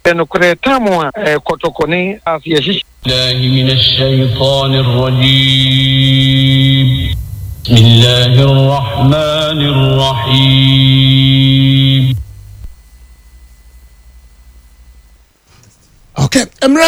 enokore tamu kotokoni afyeshi من الشيطان الرجيم بسم الله الرحمن الرحيم. Okay,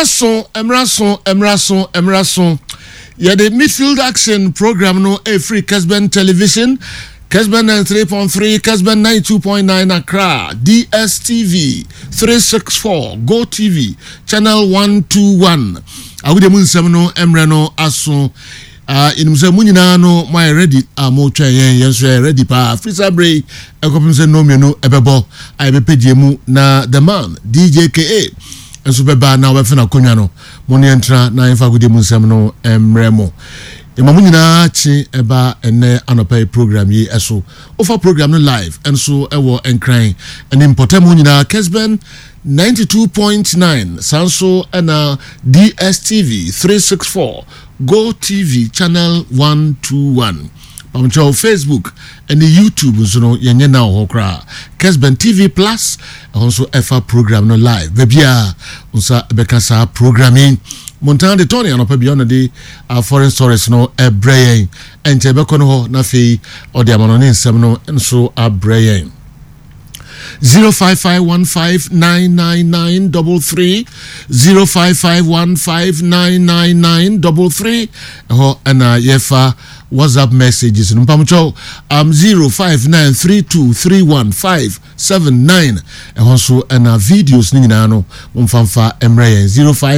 Emrason. Yeah, the midfield action program no free Kesben Television, Kesben 93.3, Kesben 92.9 Accra, DSTV 364, Go TV, Channel 121. Awude mun semno Emreno aso inimse munyina no my ready mo twa yen so ready pa Frisa Bray ekopimse no mienu ebebo ayebepedie mu na the man DJKA enso beba na wefena konwa no mo ne entra na enfa gude mun semno Emremo Imamu nyina chi eba ene anopai program yi eso ofa program no live enso ewo enkran ene importemu nyina Kesben 92.9 Sanso and DSTV 364 Go TV channel 121 Pamcho Facebook and the YouTube so yenye na hokra Kesben TV Plus also efa program no live bebia unsa bekasa programming Montana de Tony and beyond the foreign stories no brain and Tebekono na fi or the Amonin Semino and so a brain 05515999933 05515999933 and yefa WhatsApp messages Mpamucho 0593231579 and also and videos ninano mfamfa emre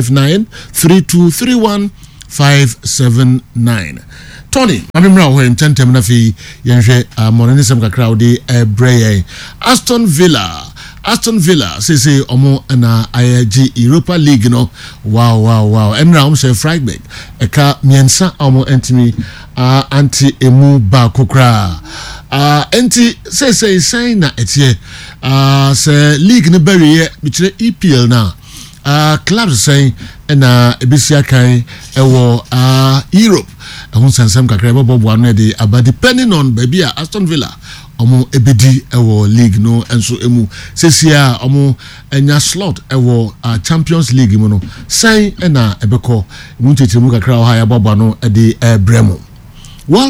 05932311579 Tony mamimra ho intentem na fi yenhwe monisem kakra odi ebrey Aston Villa say omo na IAG Europa League no wow emra om say Freiburg eka miensa omo entimi anti emu ba kokra enti say na etie say league ne bariye bichire EPL na clubs say na ebisia kan ewo Europe ehun sansam kakra bobo anu de aba depending on baby Aston Villa omo ebedi ewo league no enso emu sesia omo enya slot ewo Champions League mu no sai na ebeko mu tetemu kakra ho ya bobo anu de bremo World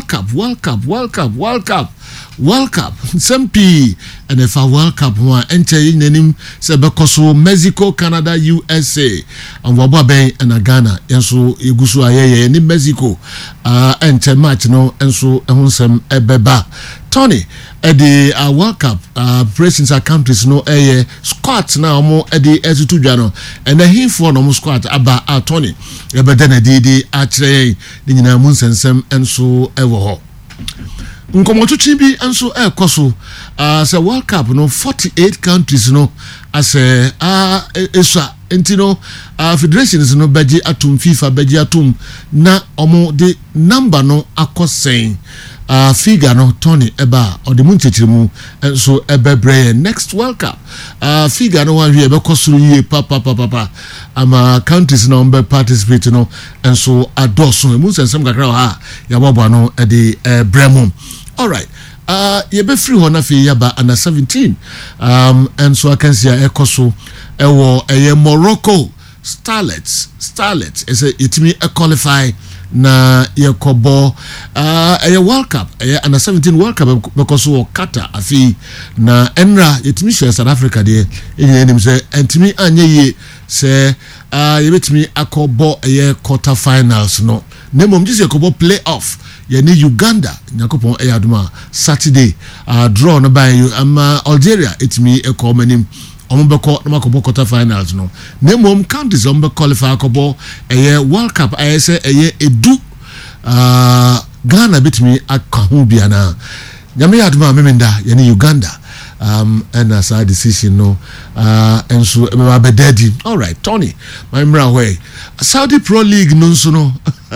Cup Sempi and if a World Cup one enter in nanim Sebekoso Mexico Canada USA and Wababe and Ghana yanso igusu ayeye ni Mexico enter match no enso ehonsem ebeba Tony the World Cup presence countries no squad na omo the ezutudwa no and the himfo no squad aba Tony ebeda na di akire ni nyina mu nsensem enso ewo ho Nkomotuchi bi enso ekoso say World Cup no 48 countries no as eswa entino federations no beji atum FIFA beji atum na omo the number no akosen figure no Tony eba or the munchechirimu enso ebebre next World Cup figure no wan hwe bekosuru ye papa ama countries no be participate no enso adoso mu sensem kakra ha ya bobo no e de bremo. All right. You be free one of yaba under 17. And so I can see a ekoso a Morocco starlets is it me a qualify na yakobo a World Cup under 17 World Cup because Qatar afi na enra yetimi share South Africa there in say entimi anye say you bet me akobo a quarter finals no nemom just yakobo playoff yani Uganda nyakopon eyaduma Saturday draw no by Algeria it me e call manim ombeko no makobo quarter finals no nemom countries ombe qualify akobo World Cup ayese edu Ghana bit me akahu biana nyame yaduma memenda yani Uganda and as a decision no and so abededi. All right Tony my mra way Saudi Pro League no so no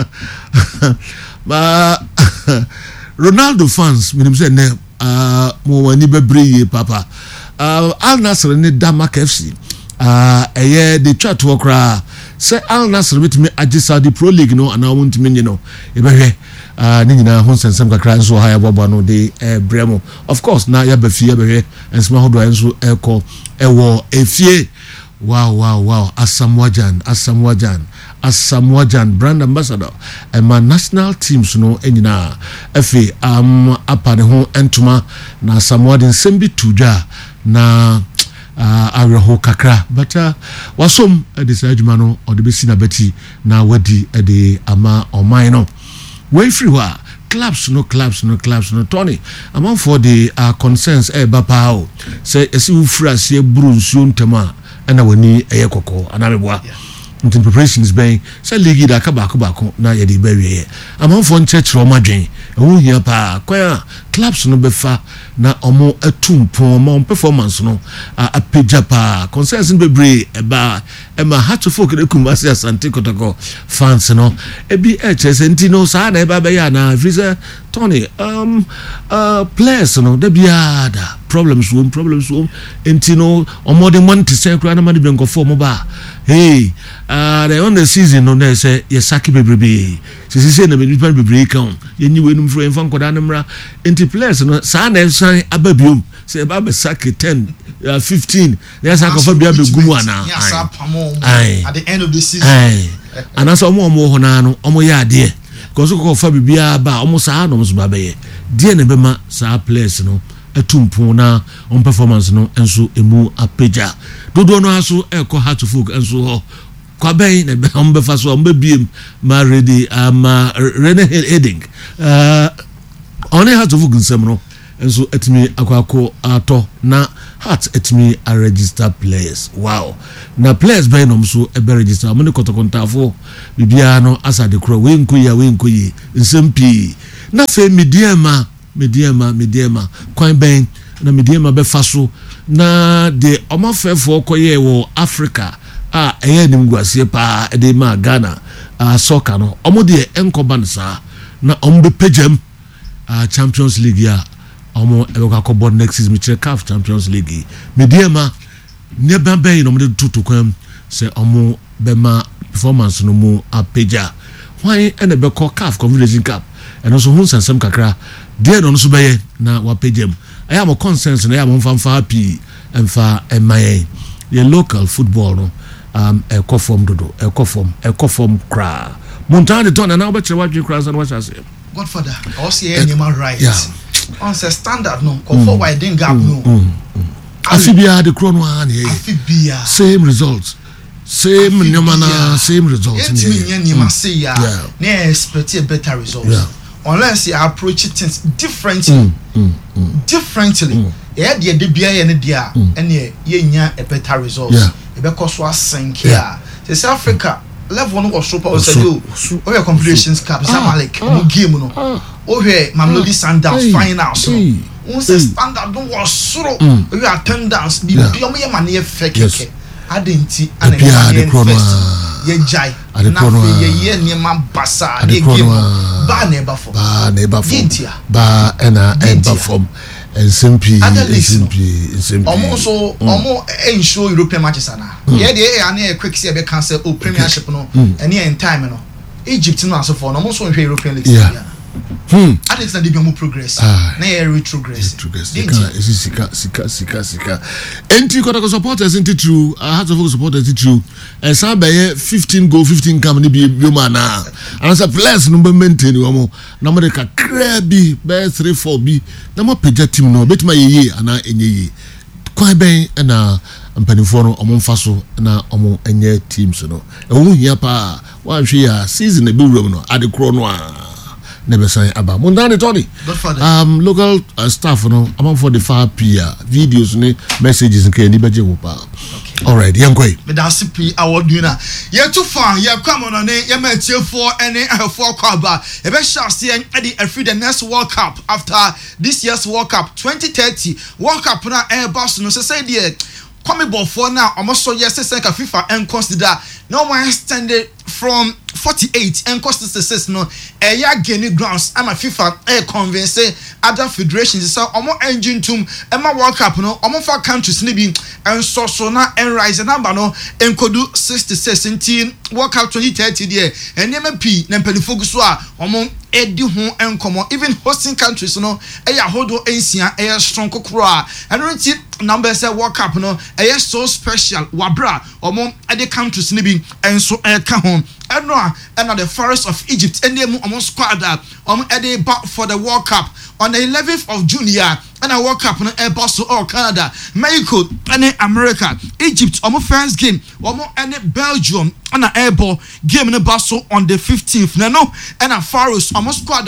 Ronaldo fans minim say ne mo wani bebre papa Al Nassr ne Damak FC the chat worker say Al Nassr bitimi agi Saudi Pro League no ana won timi nyi no e behwe ni nyina ho sensem kakra so haya bobo no de bremo of course na ya bafie behwe ensma hodo enso eko ewo efie Wow. Asamoah brand ambassador. My national teams no enyina efe apa ne ho entuma na Asamoah den sembi tuja na aweho kakra but wasom de sa adwuma no ode besi na beti na wadi de ama oman no we free wa clubs no Tony among for the concerns bapa o say esi wo free ase buru nsuo ntama na wani eyekoko anameboa into preparations been say league da ka baako na ye de ba wiye among for nchechro madwen ehu hia pa kwa clubs no befa na omo atumpo omo performance no apeja pa concerns no bebre eba heart of folk de Kumasi Asante Kotoko fans no ebi chese ntino sa na eba be ya na freezer Tony players no de biada problems ntino omo de money say kra na made benkofo mo ba hey the on the season no na say yesaki bebrebe sisi na bebrebe kan yenyi wenum fro enfan koda na mra enti players no sa na san ababiom say ba be saki 10 15 there's a cover bia be gumu ana at the end of the season and as omo hona no omo ya de because ko fa bibia ba omo sa no so ba be de na be ma sa players no atumpo na on performance no enso emu apeja dodo no aso eko heart to folk enso ho kwa ben na on be fa so on be biem ma ready ma rene heading on heart to folk nsem no enso etimi akwako ato na heart etimi a register players wow na players ben no so e be register amone kotokontafo bibia no asa de kro we nkoyi nsem pi na fe mediema kwan ben na mediema be faso na de omafefo koye wo Africa eye nim guasie pa de ma Ghana soccer no omode enkoban sa na ombe pejam Champions League ya omo eboka ko board next season mi CAF Champions League mediema ne ben no omde tutu kwam se omo be ma performance no mu apeja why ene be ko CAF Confederation Cup and also hun sansam kakra de no so be na wapejam I am a consensus na I am fa happy and fa emaye the local football no ecoform dodo ecoform kra montan de ton na obetche wadwe kra san what I say Godfather I was here human rights on say standard no for widen gap no afibia de kro no an here afibia same results same nyamana same results in here nyama say ya na expect a better results unless you approach things differently yeah the bia ne dia ene ye nya a better results e be koso asenke here South Africa level no was super o say o your competitions cup Zamalek no game no o he Mamelodi Sundowns finals no say standard no was soro o your attendance bi o me man ye fake adenti and ye jai na ye niema basa de game ba neighbor form ba ena eba form and simply almost ensure European matches ana ye dey na quick see be cancel o Premiership no and in time no Egypt no aso for no almost on European league I think that they be progress na ye retrogress sika enti kota supporters into true heart of supporters into true and some by 15 goal 15 come ni bi na and so players no be maintain wo na mo de ka krabi be 3-4 bi na mo peja team no betima ye ana enye ye kwan ben na mpanifo no omomfa so na omo enye teams no e wo hia pa wan hwe ya season e be wura no ade kro no never say about Mundani Tony local staff no among for the far peer videos ni messages nke ni beje wo pa all right yankoi me da CP award winner ye too far ye come on ne ye ma tiefo ene ahfo kwaba e be shase e dey every the next World Cup after this year's World Cup 2030 World Cup na Airbus no say dey come before now almost so yes say FIFA and consider no one extended from 48 and cost 66 no gaining grounds ama FIFA convince other federations so omo engine tum ema World Cup no omo fa countries ni bi so na rise number no enkodu 66 in World Cup 2030 there enema p na mpelifo so a omo edi ho enkomo even hosting countries no hodo ensia strong kokro a eno number say World Cup no so special wabra omo edi countries ni bi enso ka ho and the Forest of Egypt and them squad for the World Cup on the 11th of June and a World Cup no so all Canada, Mexico and America, Egypt first game and Belgium and a airball game in the Basso on the 15th and a Faroes squad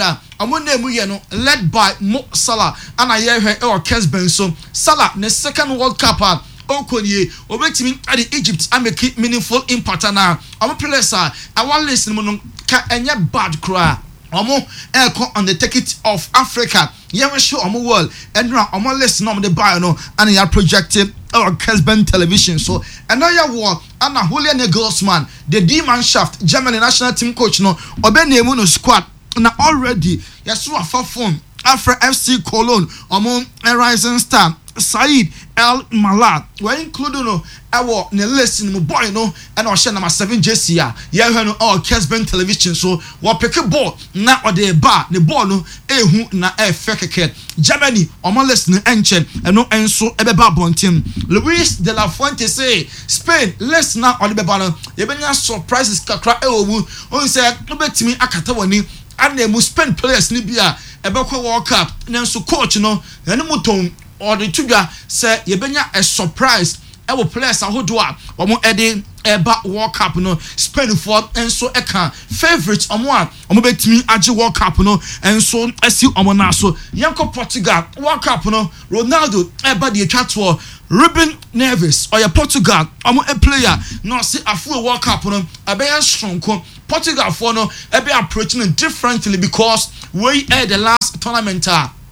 led by Mo Salah and a year Kes Benson Salah the second World Cup Okonye obetimi at the Egypt and make meaningful impact na omo players I want listen mo ka enye bad cry omo on the ticket of Africa yeah show omo world and omo listen on the buy no and they are projected or Kesben television so another war and Julian Nagelsmann the D-man shaft Germany national team coach no obenemu no squad na already yaso afa form Afra FC Cologne omo Rising Star Said El Malad we include no our ne list no boy no and o share number 7 JC ya no all Kesben television so we pick a ball na o de ba ne ball no ehu na fekeke Germany omo list no enchen no enso ebeba bontim Luis de la Fuente say Spain list na o de beba no ye benya surprises kakra ewu on say obetimi akata wani and them Spain players ni bia ebekwa World Cup nanso coach no ene muton or the tuga say yebenya a surprise ewo players ahodo a omo ede eba World Cup no Spain for enso eka favorite omo betimi age World Cup no enso asi omo na so yanko Portugal World Cup no Ronaldo eba the atwato Ruben Neves or Portugal omo a player no see afu World Cup no abeya strong Portugal for no ebe approaching differently because we the last tournament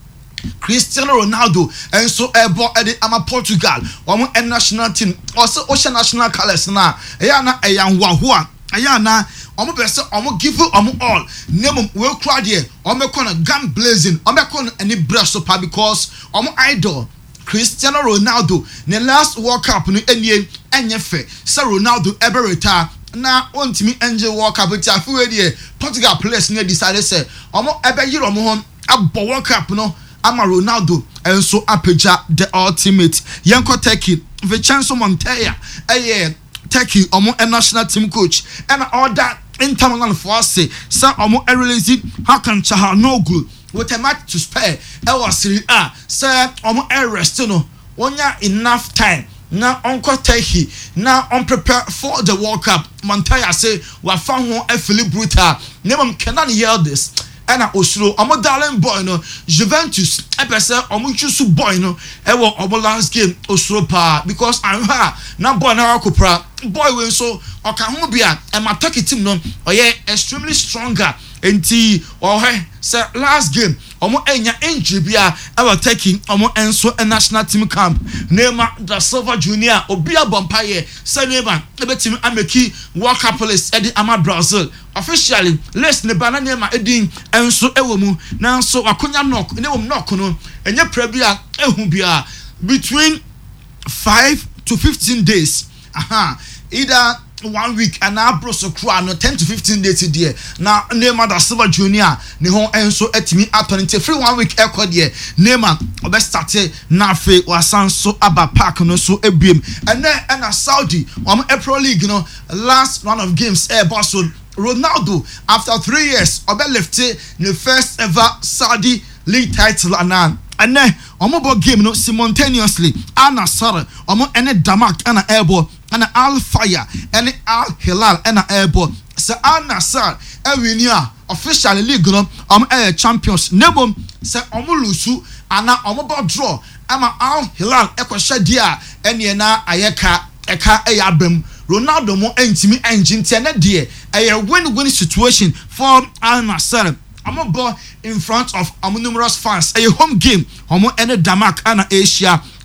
Cristiano Ronaldo and so ebo edi ama Portugal omo national team also ocean national colors na na eyanwahua na omo pese omo give omo all name we crowd here omo kona gam blazing omo kona any brasso pa because omo idol Cristiano Ronaldo ne last World Cup no enie enyefe say Ronaldo ever retire na ontimi enje World Cup ti afu we there Portugal players ne decided say omo ebe yiro omo hon abo World Cup no ama Ronaldo and so apeja the ultimate yanko Turkey Vincenzo Montella Turkey omo national team coach and all that international force say omo release Hakan Çalhanoğlu with a match to spare Serie A say omo rest no wonya enough time na onko Turkey na on prepare for the World Cup Montella say wa fa ho Philip Brutal nemam can hear this and osuro omo darling boy no Juventus epese omo chusu boy no ewo omo last game osuro pa because anha na boy na akopra boy we so oka ho bia e mataki team no oye extremely stronger enti say last game omo enya injury bia ewa taking omo enso national team camp Neymar da Silva Junior obia bompaye say Neymar ebetimi ameki World Cup list edi ama Brazil officially list ne bana Neymar edin enso ewo mu na so akonya knock ne wom knock no enye prebia ehu bia between 5 to 15 days either 1 week and now bros crown no 10 to 15 days there now Neymar da Silva Junior ne ho enso etimi atone free 1 week ekọ there Neymar obe start na fe wasan so aba park no so ebiem and na Saudi April League no last round of games Barcelona Ronaldo after 3 years obe left the first ever Saudi league title and then omo game no simultaneously Al Nassr omo ene Damak and Airball and Al Fire and Al Hilal and Airball so Al Nassr winia official league no champions nebom se omo lusu ana omo draw ama Al Hilal ekwahye dia ene na ayeka eka eyabem Ronaldo mo entimi engine tiene die win-win situation for Al Nassr in front of numerous fans a home game homo ene Damak ana Asia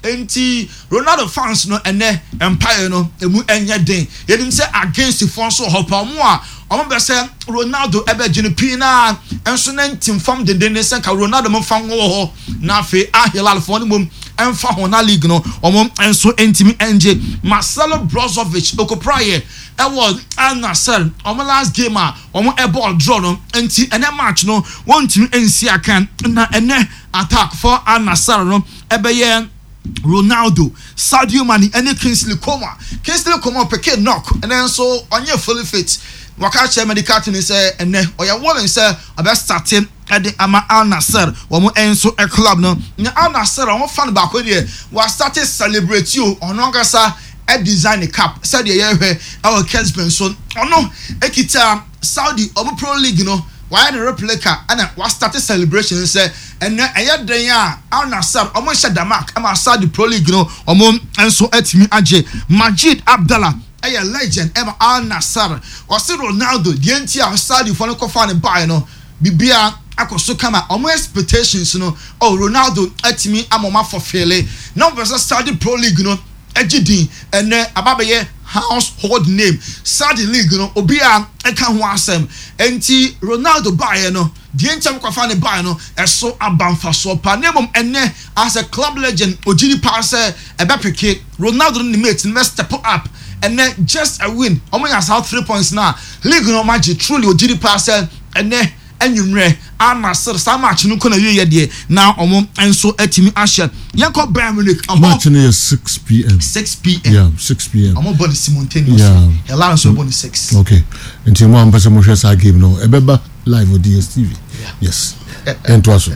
enti Ronaldo fans no ene empire no emu enye den yedim say against the fans so hopa mo a omo be say Ronaldo ebe gene pina enso na ntim fam de den say ka Ronaldo mo fa wo ho na fe Ahilal fo no mom enfa ho na league no omo enso entimi enje Marcelo Brozovic okopraye e was Al Nassr omo last game a omo e ball draw no enti ene match no wontimi ensi akan na ene attack for Al Nassr no ebeye Ronaldo, Sadio Mane, and Kingsley Coman peke knock, and then so on your fully fit. Wakache medical team say, and then or your woman say, about starting at the Al Nassr, or more enso a club no. Now Al Nassr, I'm fan back with you. Was started celebrate you on August a design a cap. Said the year our Kesben son. Oh no, Ekita Saudi or Pro League, you know. Why the replica and what started celebration say and then Al Nassr almost shut the mark. I'm outside the Pro League, you know, and so at me Ajay Majid Abdallah, a legend, Emma Al Nassr, or still Ronaldo, the NT Saudi for no coffin buy, you know, Bibia. I could so come out on my expectations, you know. Oh, Ronaldo at me, I'm on my for fairly. Now, versus Saudi Pro League, you know, Ejidi, and then Ababaye. Household name Saudi League no obia eka ho asem enti Ronaldo buy no die ntam kwafa ne buy no eso abamfa so pa nemom enne as a club legend ogiri pass ebepeke Ronaldo no mate no step up and then just a win omo ya South 3 points now league no magic truly ogiri pass enne enyumre Al Nassr sa match no kona wiye de na omo enso atimi ahye yanko Bayern Munich match no 6 p.m. 6 p.m. yeah 6 p.m. omo body simultaneous yeah Elano so body 6 okay until mo ambasa mo hwesa game no ebeba live on DStv yes and twaso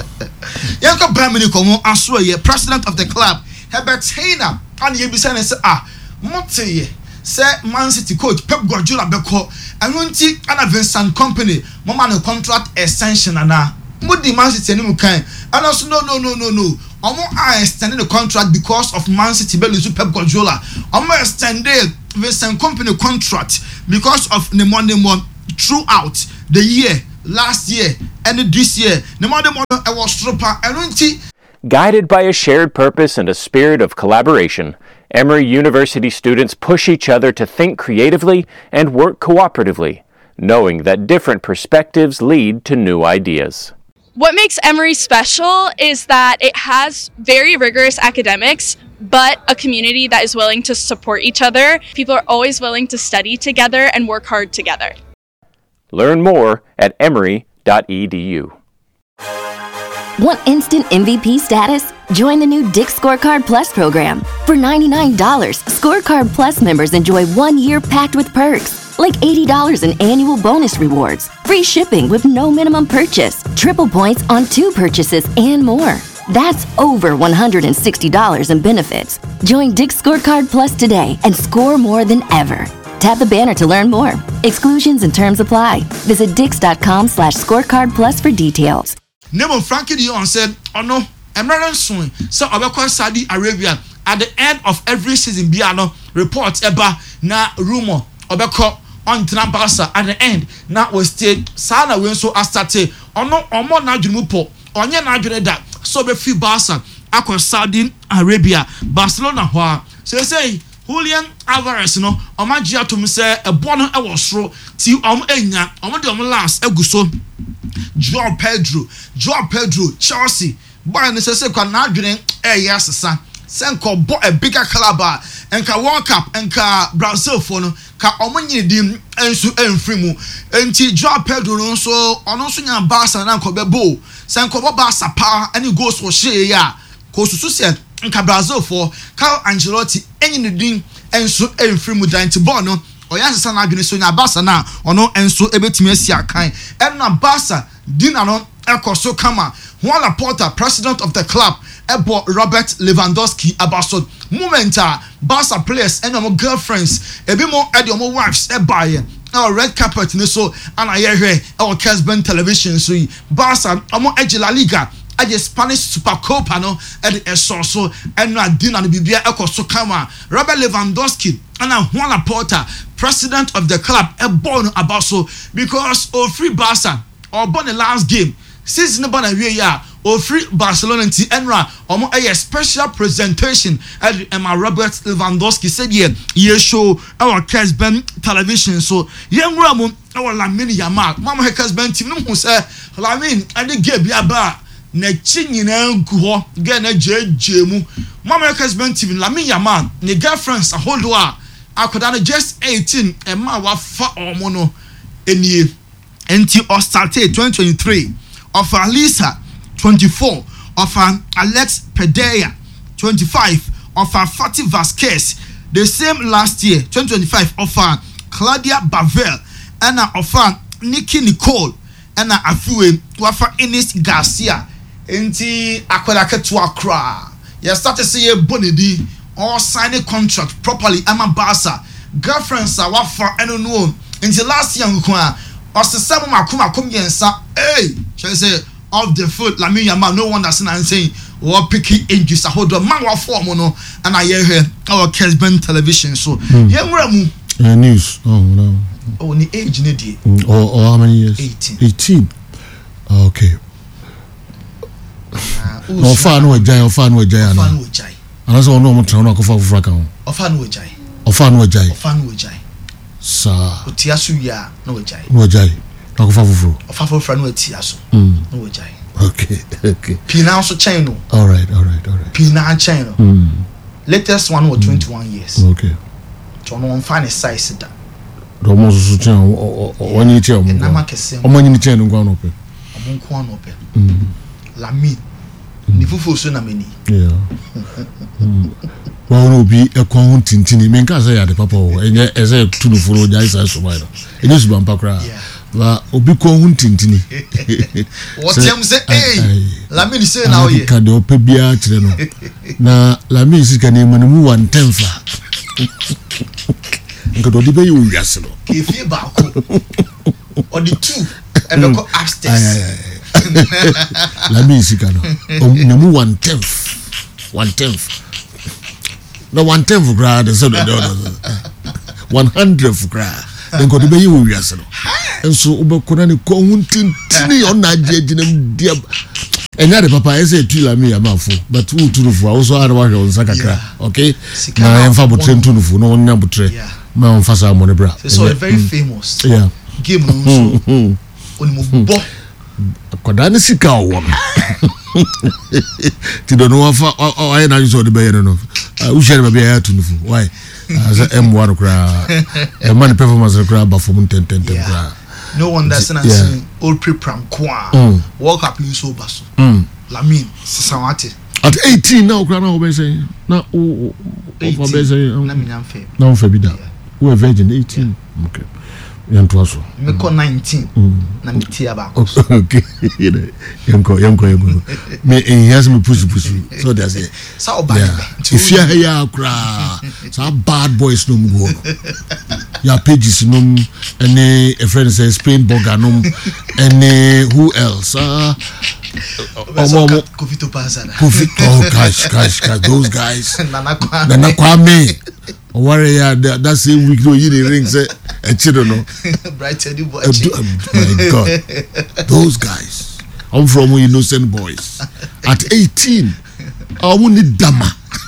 yanko Bayern Munich omo aso ye president of the club Herbert Hainer and ye be saying say moteye say Man City coach Pep Guardiola beko anunti ana Vincent Kompany mama no contract extension ana mudi Man City eni mu kan and also no omo extended the contract because of Man City belusu Pep Guardiola omo extended Vincent Kompany contract because of the money throughout the year last year and this year the money was stropa anunti. Guided by a shared purpose and a spirit of collaboration, Emory University students push each other to think creatively and work cooperatively, knowing that different perspectives lead to new ideas. What makes Emory special is that it has very rigorous academics, but a community that is willing to support each other. People are always willing to study together and work hard together. Learn more at emory.edu. Want instant MVP status? Join the new Dick's Scorecard Plus program. For $99, Scorecard Plus members enjoy 1 year packed with perks, like $80 in annual bonus rewards, free shipping with no minimum purchase, triple points on 2 purchases, and more. That's over $160 in benefits. Join Dick's Scorecard Plus today and score more than ever. Tap the banner to learn more. Exclusions and terms apply. Visit dix.com/scorecard plus for details. Nemo Frankie Dion said, oh no, American soon. So about Saudi Arabia at the end of every season, Biano reports about na rumor about on Barca at the end. Now we stay Sana when so I started. Oh no, more na Jumupo. On your that so be free Barca across Saudi Arabia, Barcelona. So they say Julian Alvarez, no, Omagia to me say a bonnet I was through till Enya, on last Eguso. Joao Pedro, Chelsea. Boy, necessary can now drink a yes, son. Senko bought a bigger club and can walk up and can Brazil for no can omani dim and so enfrimu. And Joao Pedro so on also yan Barca and Uncle Bebo. Senko Barca power and he goes for share ya. Kosususen and can Brazil for Carlo Ancelotti any dim and so enfrimu down to Bono. Oyansa na adwene so nya Barca na ono enso ebetimi asia kan em na Barca dina no ekoso kama Juan Laporta president of the club ebo Robert Lewandowski about so momenta Barca players and omo girlfriends ebi mo edi omo wives e buy red carpet ni so ana ye hwe e Kesben television so Barca omo egi La Liga the Spanish Super Copa no and so and na dinner no bibia ekoso kama Robert Lewandowski and Juan Laporta president of the club e born about so because free Barca or born the last game season born a year Free Barcelona nti Enra omo a special presentation at Emma Robert Lewandowski said ye show our Kesben television so yenra mo our Lamine Yamal mama Kesben team no hu say Lamine ade game bia ba na chinyina ngu ho ga na jeje mu mama Kesben team Lamine Yamal ne girlfriends a hold wa akoda na just 18 Emma wa fa omo no enie enti Ostarte 2023 of Alisa 24 of Alex Pedea 25 of Fatih Vasquez the same last year 2025 of Claudia Bavel and of Nikki Nicole and Afue wafa Ines Garcia enti akwada ketua kra you start to see Bonedi or sign a contract properly ama Barca girlfriends are wafa eno enti last year nkwa osesemu makum yensa shall say of the foot Lamine Yamal no one that's saying or picky injuries hold on man wa form no and I hear our Kesben television so yemramu news no the age ne die or how many years 18 okay no fan no jai ana so no mo tran no akofa fufura kan ofan wo jai sa otiasu ya no jai akofa fufuru ofafofra no atiaso no jai okay pina also channel all right pina channel latest one was 21 years okay so no one find a size that do mo so chen o nyi che o mo nyi chen ngwa no pe Lamine ni fufu so na meni yeah well no be e kon tintini me nka say ya de papa o enye eze tunu furo jai sai so mai no enye su bampa kra wa obi kon tintini what them say Lamine say na oye ka de ope bia kire no na Lamine sika ne mu 110 fa nka do di be yu wiase no ke fie ba ko or the two and go upstairs Lamine sika no mu 110 no 110 gra de so do 100 gra den ko de be yu wiase no enso ubekona ne ko huntintini on na ageginem dia enya de papa ese tu Lamine Yamal fo but who tunufu a so ara wa hwe on sakakra okay na enfa botre tunufu no onya botre ma on fasa mo ne bra so very famous game no so oni bo koda ne sika wo ti do no wafa ayi na so de be yere no u shere be ya tunufu why as M1 kra e man performance kra ba fo mun tenten kra no one that's saying old pre-pram kwa walk up you so baso Lamine sisawate at 18 now kra na o be say na o be say na me nyamfe na on fa bi da we virgin 18 okay yanto aso me ko 19 na me tia ba ko okay yanko me yes me push so that's it sa o ba if you hear kra so bad boys no go ya pages no any a friend say Spain burger no any who else Kofito Pasada gosh those guys Nana Kwame warrior that same week no you the ring say children no bright teddy boy my god those guys I'm from innocent boys at 18 I won't need dama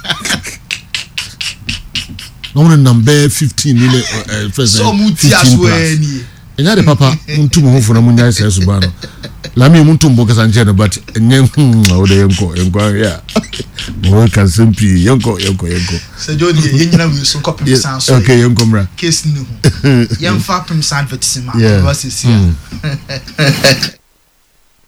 I want number 15 in first so mutias weni enya de papa ntum ho fona munya sai subano Lamine muntum boka sanje no but enye o de yenko ya mo kan sempi yenko se jodi yenyina wi so kopim san so okay yenko mra case ni ho yemfa pim san advertisement was see